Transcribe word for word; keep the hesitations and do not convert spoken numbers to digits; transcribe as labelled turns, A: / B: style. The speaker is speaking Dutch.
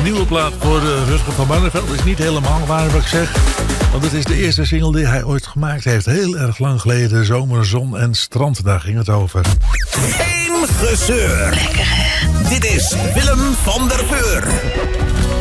A: nieuwe plaat voor uh, Rutger van Barneveld is niet helemaal waar wat ik zeg. Want het is de eerste single die hij ooit gemaakt heeft. Heel erg lang geleden. Zomer, zon en strand, daar ging het over.
B: Geen gezeur. Lekker hè? Dit is Willem van der Veur.